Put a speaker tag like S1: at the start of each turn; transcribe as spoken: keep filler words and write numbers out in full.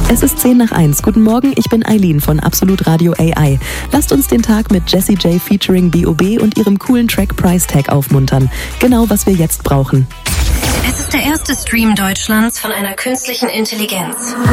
S1: Es ist zehn nach eins. Guten Morgen, ich bin Eileen von Absolut Radio A I. Lasst uns den Tag mit Jessie J featuring B O B und ihrem coolen Track Price Tag aufmuntern. Genau, was wir jetzt brauchen.
S2: Es ist der erste Stream Deutschlands von einer künstlichen Intelligenz.